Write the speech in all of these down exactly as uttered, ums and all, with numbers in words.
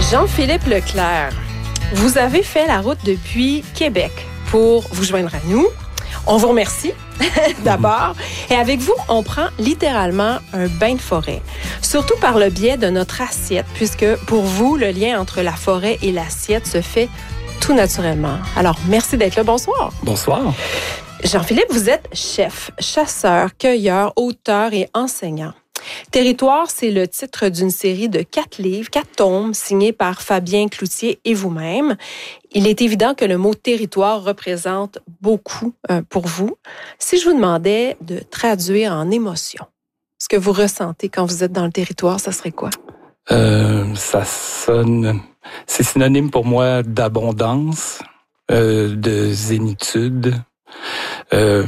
Jean-Philippe Leclerc, vous avez fait la route depuis Québec pour vous joindre à nous. On vous remercie d'abord. Et avec vous, on prend littéralement un bain de forêt, surtout par le biais de notre assiette, puisque pour vous, le lien entre la forêt et l'assiette se fait tout naturellement. Alors, merci d'être là. Bonsoir. Bonsoir. Jean-Philippe, vous êtes chef, chasseur, cueilleur, auteur et enseignant. Territoire, c'est le titre d'une série de quatre livres, quatre tomes, signés par Fabien Cloutier et vous-même. Il est évident que le mot territoire représente beaucoup euh, pour vous. Si je vous demandais de traduire en émotion ce que vous ressentez quand vous êtes dans le territoire, ça serait quoi? Euh, ça sonne... C'est synonyme pour moi d'abondance, euh, de zénitude, euh,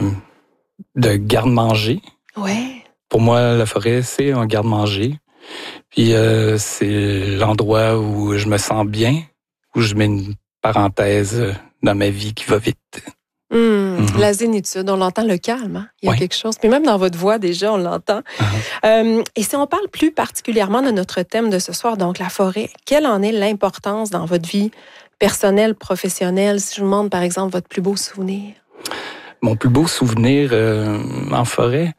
de garde-manger. Ouais. Pour moi, la forêt, c'est un garde-manger. Puis euh, c'est l'endroit où je me sens bien, où je mets une parenthèse dans ma vie qui va vite. Mmh, mm-hmm. La zénitude, on l'entend, le calme. Hein? Il y a ouais. quelque chose. Puis même dans votre voix, déjà, on l'entend. Uh-huh. Euh, et si on parle plus particulièrement de notre thème de ce soir, donc la forêt, quelle en est l'importance dans votre vie personnelle, professionnelle? Si je vous demande, par exemple, votre plus beau souvenir. Mon plus beau souvenir euh, en forêt...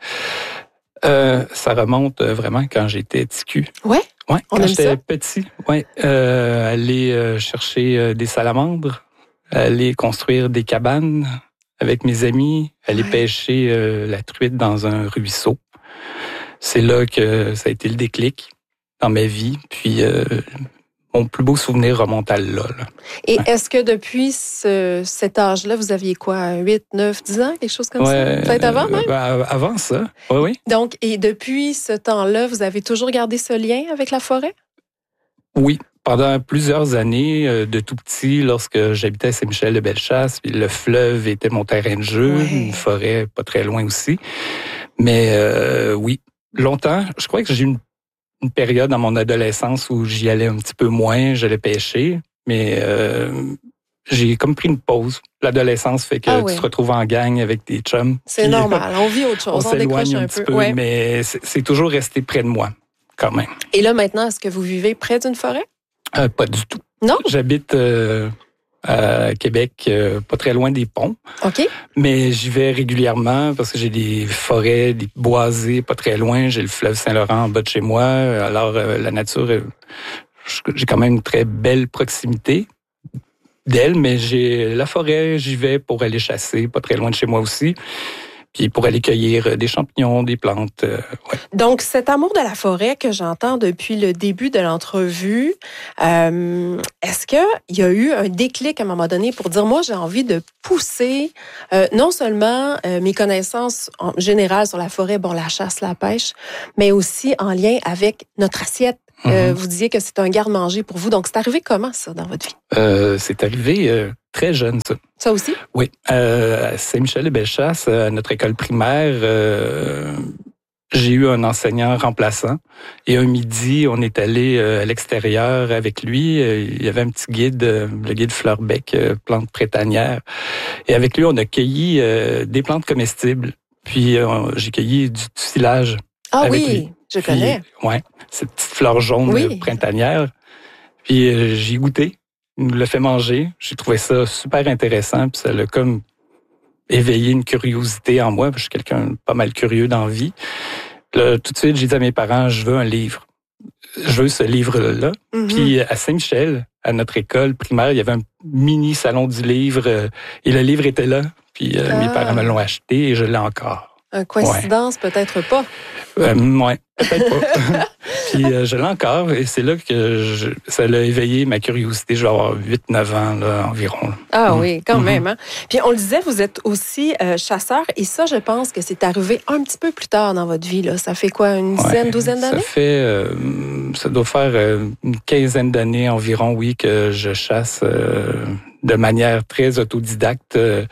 Euh, ça remonte vraiment quand j'étais T Q. Ouais. Ouais. On quand aime j'étais ça. petit. Ouais. Euh, aller euh, chercher euh, des salamandres, aller construire des cabanes avec mes amis, aller ouais. pêcher euh, la truite dans un ruisseau. C'est là que ça a été le déclic dans ma vie. Puis euh, mon plus beau souvenir remonte à là. là. Et ouais. est-ce que depuis ce, cet âge-là, vous aviez quoi, huit, neuf, dix ans, quelque chose comme ouais, ça? Peut-être avant même? Euh, avant ça, oui, oui. Donc, et depuis ce temps-là, vous avez toujours gardé ce lien avec la forêt? Oui. Pendant plusieurs années, euh, de tout petit, lorsque j'habitais à Saint-Michel-de-Bellechasse, le fleuve était mon terrain de jeu, ouais. une forêt pas très loin aussi. Mais euh, oui, longtemps, je crois que j'ai eu une une période dans mon adolescence où j'y allais un petit peu moins, j'allais pêcher, mais euh, j'ai comme pris une pause. L'adolescence fait que ah tu oui. te retrouves en gang avec tes chums. C'est normal, on vit autre chose, on, on décroche un, un peu. peu, ouais. mais c'est, c'est toujours resté près de moi, quand même. Et là, maintenant, est-ce que vous vivez près d'une forêt? Euh, pas du tout. Non? J'habite euh, à Québec, euh, pas très loin des ponts. OK. Mais j'y vais régulièrement parce que j'ai des forêts, des boisés pas très loin. J'ai le fleuve Saint-Laurent en bas de chez moi. Alors, euh, la nature, euh, j'ai quand même une très belle proximité d'elle, mais j'ai la forêt, j'y vais pour aller chasser, pas très loin de chez moi aussi. Puis pour aller cueillir des champignons, des plantes. Euh, ouais. Donc, cet amour de la forêt que j'entends depuis le début de l'entrevue, euh, est-ce qu'il y a eu un déclic à un moment donné pour dire, moi, j'ai envie de pousser euh, non seulement euh, mes connaissances en général sur la forêt, bon, la chasse, la pêche, mais aussi en lien avec notre assiette. Mm-hmm. Euh, vous disiez que c'est un garde-manger pour vous. Donc, c'est arrivé comment, ça, dans votre vie? Euh, c'est arrivé... Euh... Très jeune, ça. Ça aussi? Oui. Euh, à Saint-Michel-de-Bellechasse, à notre école primaire, euh, j'ai eu un enseignant remplaçant. Et un midi, on est allé euh, à l'extérieur avec lui. Il y avait un petit guide, euh, le guide Fleurbec, euh, plantes printanières. Et avec lui, on a cueilli euh, des plantes comestibles. Puis euh, j'ai cueilli du tuilage. Ah avec oui, lui. je Puis, connais. Oui, cette petite fleur jaune oui. printanière. Puis euh, j'ai goûté. Il nous l'a fait manger. J'ai trouvé ça super intéressant. Puis ça l'a comme éveillé une curiosité en moi. Je suis quelqu'un de pas mal curieux dans la vie. Là, tout de suite, j'ai dit à mes parents, je veux un livre. Je veux ce livre-là. Mm-hmm. Puis à Saint-Michel, à notre école primaire, il y avait un mini salon du livre. Et le livre était là. Puis euh, ah. mes parents me l'ont acheté et je l'ai encore. Une coïncidence, ouais. peut-être pas. Euh, oui, peut-être pas. Puis euh, je l'ai encore et c'est là que je, ça l'a éveillé ma curiosité. Je vais avoir huit neuf ans là, environ. Là. Ah mmh. oui, quand mmh. même. Hein? Puis on le disait, vous êtes aussi euh, chasseur et ça, je pense que c'est arrivé un petit peu plus tard dans votre vie. Là. Ça fait quoi, une dizaine, ouais, douzaine d'années? Ça fait, euh, ça doit faire euh, une quinzaine d'années environ, oui, que je chasse euh, de manière très autodidacte. Euh,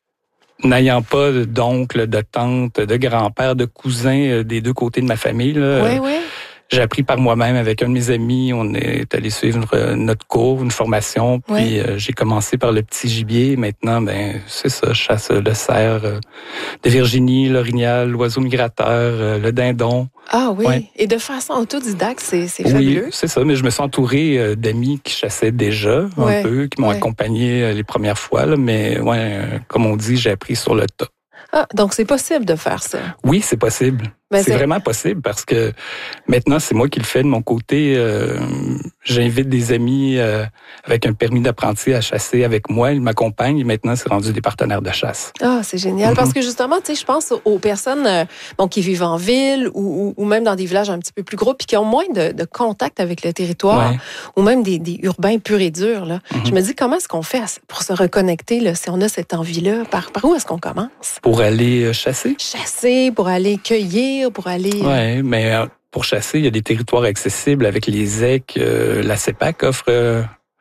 N'ayant pas d'oncle, de tante, de grand-père, de cousins des deux côtés de ma famille. Là. Oui, oui. j'ai appris par moi-même avec un de mes amis. On est allé suivre notre cours, une formation. Puis Ouais. euh, j'ai commencé par le petit gibier. Maintenant, ben c'est ça, je chasse le cerf euh, de Virginie, l'orignal, l'oiseau migrateur, euh, le dindon. Ah oui, Ouais. et de façon autodidacte, c'est, c'est Oui, fabuleux. c'est ça. Mais je me suis entouré euh, d'amis qui chassaient déjà Ouais. un peu, qui m'ont Ouais. accompagné euh, les premières fois. Là, mais ouais, euh, comme on dit, j'ai appris sur le tas. Ah, donc c'est possible de faire ça. Oui, c'est possible. Ben, c'est, c'est- vraiment possible parce que maintenant, c'est moi qui le fais de mon côté. Euh, j'invite des amis euh, avec un permis d'apprenti à chasser avec moi. Ils m'accompagnent et maintenant, c'est rendu des partenaires de chasse. Ah, c'est génial. Mhm. Parce que justement, tu sais, je pense aux personnes euh, bon, qui vivent en ville ou, ou, ou même dans des villages un petit peu plus gros puis qui ont moins de, de contact avec le territoire Ouais. ou même des, des urbains purs et durs. Là. Mhm. Je me dis, comment est-ce qu'on fait à- pour se reconnecter là, si on a cette envie-là? Par, par où est-ce qu'on commence? Pour aller euh, chasser? Chasser, pour aller cueillir, pour aller... euh, Oui, mais euh, pour chasser, il y a des territoires accessibles avec les Z E C. Euh, la C E P A C offre euh,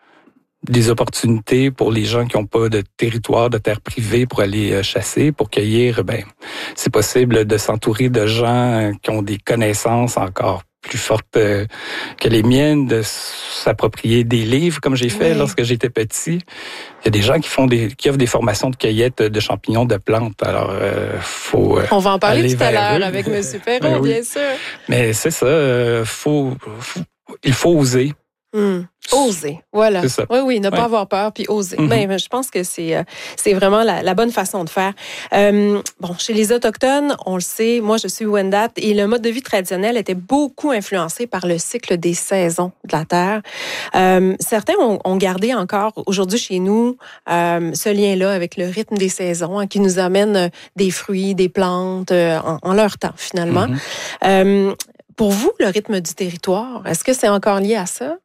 des opportunités pour les gens qui n'ont pas de territoire, de terre privée pour aller euh, chasser, pour cueillir. Ben, c'est possible de s'entourer de gens qui ont des connaissances encore plus fortes euh, que les miennes, de s'approprier des livres comme j'ai fait Oui. lorsque j'étais petit. Il y a des gens qui font des qui offrent des formations de cueillette de champignons, de plantes. Alors, euh, faut. Euh, On va en parler aller tout à vers l'heure eux. avec M. Perrault, Ben oui. bien sûr. Mais c'est ça, euh, faut, faut, il faut oser. Hum. Oser, voilà. C'est ça. Oui, oui, ne pas Ouais. avoir peur puis oser. Mhm. Ben, je pense que c'est euh, c'est vraiment la, la bonne façon de faire. Euh, bon, chez les Autochtones, on le sait, moi je suis Wendat et le mode de vie traditionnel était beaucoup influencé par le cycle des saisons de la terre. Euh, certains ont, ont gardé encore aujourd'hui chez nous euh, ce lien-là avec le rythme des saisons hein, qui nous amène euh, des fruits, des plantes euh, en, en leur temps finalement. Mhm. Euh, pour vous, le rythme du territoire, est-ce que c'est encore lié à ça?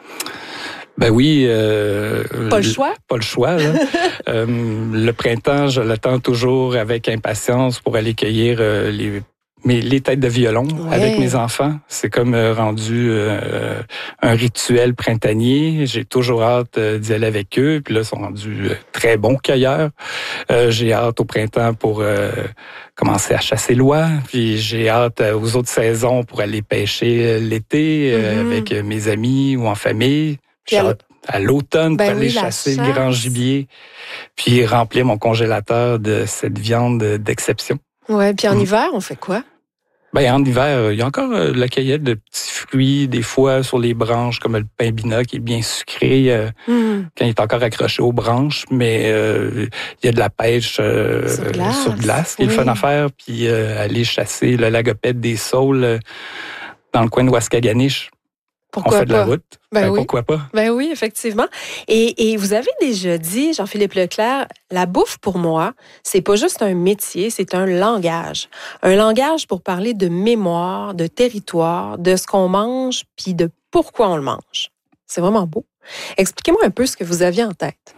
Ben oui. Euh, Pas le choix? Pas le choix. Là. euh, le printemps, je l'attends toujours avec impatience pour aller cueillir euh, les, mes, les têtes de violon Ouais. avec mes enfants. C'est comme euh, rendu euh, un rituel printanier. J'ai toujours hâte euh, d'y aller avec eux. Puis là, ils sont rendus euh, très bons cueilleurs. Euh, j'ai hâte au printemps pour euh, commencer à chasser l'oie. Puis j'ai hâte euh, aux autres saisons pour aller pêcher euh, l'été euh, Mhm. avec euh, mes amis ou en famille. Puis J'ai à l- hâte à l'automne Ben pour aller oui, la chasser chasse. le grand gibier, puis remplir mon congélateur de cette viande d'exception. Ouais, puis en Mhm. hiver, on fait quoi? Ben, en hiver, il y a encore euh, la cueillette de petits fruits, des fois sur les branches, comme le pain bina qui est bien sucré euh, Hmm. quand il est encore accroché aux branches, mais euh, il y a de la pêche euh, Sur glace, sur glace qui est le oui. fun à faire, puis euh, aller chasser le lagopède des saules euh, dans le coin de Waskaganish. On Pourquoi fait de la pas? route. Ben Ben, oui. pourquoi pas? Ben oui, effectivement. Et, et vous avez déjà dit, Jean-Philippe Leclerc, la bouffe pour moi, c'est pas juste un métier, c'est un langage. Un langage pour parler de mémoire, de territoire, de ce qu'on mange, puis de pourquoi on le mange. C'est vraiment beau. Expliquez-moi un peu ce que vous aviez en tête.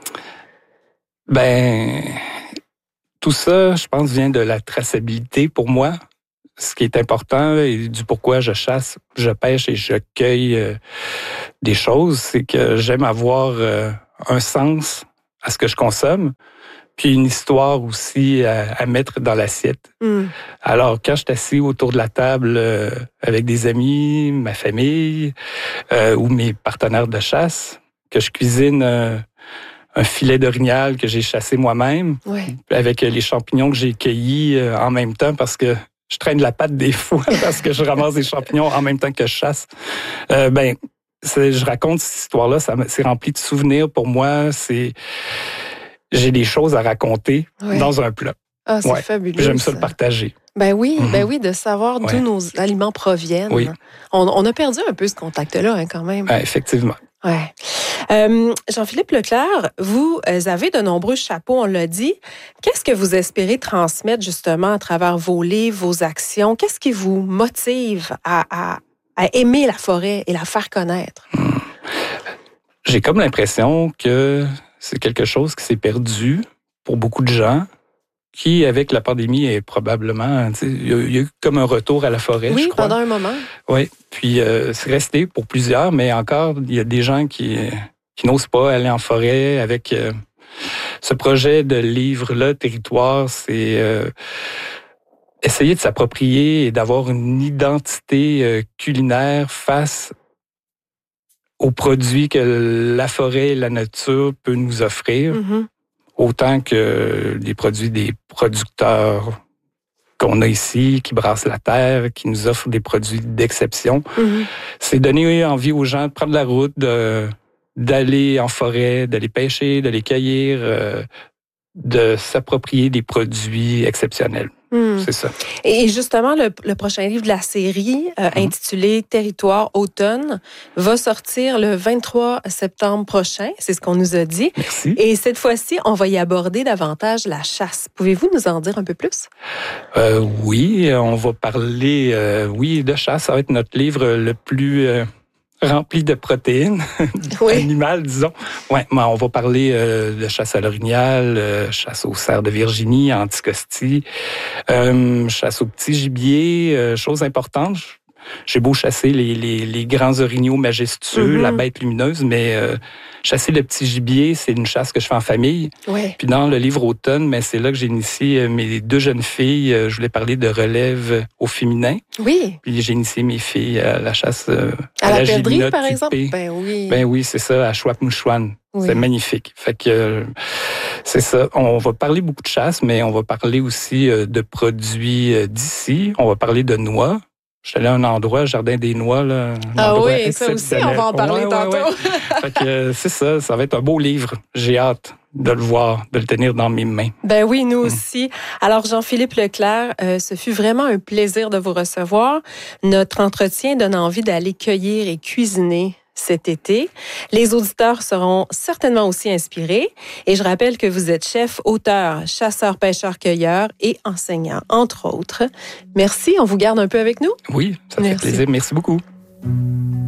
Ben, tout ça, je pense, vient de la traçabilité pour moi. Ce qui est important là, et du pourquoi je chasse, je pêche et je cueille euh, des choses, c'est que j'aime avoir euh, un sens à ce que je consomme, puis une histoire aussi à, à mettre dans l'assiette. Hmm. Alors, quand je suis assis autour de la table euh, avec des amis, ma famille euh, ou mes partenaires de chasse, que je cuisine euh, un filet d'orignal que j'ai chassé moi-même, Ouais. avec les champignons que j'ai cueillis euh, en même temps parce que je traîne la patte des fois parce que je ramasse des champignons en même temps que je chasse. Euh, ben, c'est, je raconte cette histoire-là, ça, c'est rempli de souvenirs pour moi. C'est, j'ai des choses à raconter Ouais. dans un plat. Ah, c'est Ouais. fabuleux. J'aime ça le partager. Ben oui, Mhm. ben oui, de savoir Ouais. d'où nos aliments proviennent. Oui. On, on a perdu un peu ce contact-là, hein, quand même. Ouais, effectivement. Ouais. Euh, Jean-Philippe Leclerc, vous avez de nombreux chapeaux, on l'a dit. Qu'est-ce que vous espérez transmettre justement à travers vos livres, vos actions? Qu'est-ce qui vous motive à, à, à aimer la forêt et la faire connaître? J'ai comme l'impression que c'est quelque chose qui s'est perdu pour beaucoup de gens, qui, avec la pandémie, est probablement... tu sais, Il y, a- il y a eu comme un retour à la forêt, je Oui, crois. pendant un moment. Oui, puis euh, c'est resté pour plusieurs, mais encore, il y a des gens qui, qui n'osent pas aller en forêt avec euh, ce projet de livre-là, Territoire, c'est euh, essayer de s'approprier et d'avoir une identité euh, culinaire face aux produits que la forêt et la nature peut nous offrir, mm-hmm. autant que les produits des producteurs qu'on a ici, qui brassent la terre, qui nous offrent des produits d'exception. Mm-hmm. C'est donner envie aux gens de prendre la route, de, d'aller en forêt, d'aller pêcher, d'aller cueillir, euh, de s'approprier des produits exceptionnels. Mmh. C'est ça. Et justement, le, le prochain livre de la série, euh, mmh. intitulé Territoire automne, va sortir le vingt-trois septembre prochain. C'est ce qu'on nous a dit. Merci. Et cette fois-ci, on va y aborder davantage la chasse. Pouvez-vous nous en dire un peu plus? Euh, oui, on va parler, euh, oui, de chasse. Ça va être notre livre le plus... Euh, rempli de protéines oui. animales, disons. Ouais, mais on va parler euh, de chasse à l'orignal, euh, chasse au cerf de Virginie, anticosti, euh, chasse au petit gibier, euh, chose importante. J'ai beau chasser les, les, les grands orignaux majestueux, mm-hmm. la bête lumineuse, mais euh, chasser le petit gibier, c'est une chasse que je fais en famille. Oui. Puis dans le livre Automne, mais c'est là que j'ai initié mes deux jeunes filles. Je voulais parler de relève au féminin. Oui. Puis j'ai initié mes filles à la chasse euh, à, à la, la perdrix, par typée. exemple. Ben oui. Ben oui, c'est ça, à Chouap-Mouchouane. Oui. C'est magnifique. Fait que euh, c'est ça. On va parler beaucoup de chasse, mais on va parler aussi euh, de produits euh, d'ici. On va parler de noix. Je suis allé à un endroit, Jardin des Noix. Là, ah oui, ça aussi, on va en parler ouais, tantôt. Ouais, ouais. Fait que, euh, c'est ça, ça va être un beau livre. J'ai hâte de le voir, de le tenir dans mes mains. Ben oui, nous mmh. aussi. Alors, Jean-Philippe Leclerc, euh, ce fut vraiment un plaisir de vous recevoir. Notre entretien donne envie d'aller cueillir et cuisiner cet été. Les auditeurs seront certainement aussi inspirés. Et je rappelle que vous êtes chef, auteur, chasseur, pêcheur, cueilleur et enseignant, entre autres. Merci. On vous garde un peu avec nous? Oui, ça Merci. fait plaisir. Merci beaucoup.